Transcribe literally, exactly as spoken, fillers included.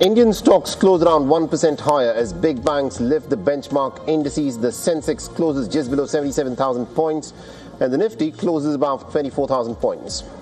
Indian stocks close around one percent higher as big banks lift the benchmark indices. The Sensex closes just below seventy-seven thousand points and the Nifty closes above twenty-four thousand points.